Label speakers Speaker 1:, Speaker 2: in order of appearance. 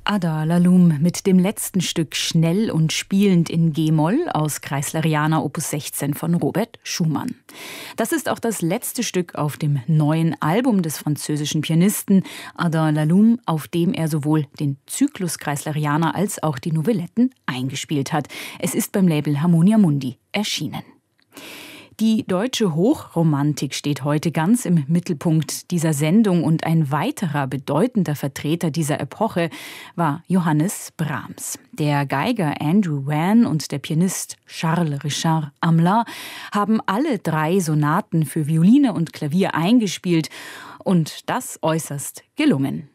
Speaker 1: Ada Lalum mit dem letzten Stück Schnell und spielend in G-Moll aus Kreisleriana Opus 16 von Robert Schumann. Das ist auch das letzte Stück auf dem neuen Album des französischen Pianisten Ada Lalum, auf dem er sowohl den Zyklus Kreisleriana als auch die Novelletten eingespielt hat. Es ist beim Label Harmonia Mundi erschienen. Die deutsche Hochromantik steht heute ganz im Mittelpunkt dieser Sendung und ein weiterer bedeutender Vertreter dieser Epoche war Johannes Brahms. Der Geiger Andrew Wann und der Pianist Charles Richard Hamelin haben alle 3 Sonaten für Violine und Klavier eingespielt und das äußerst gelungen.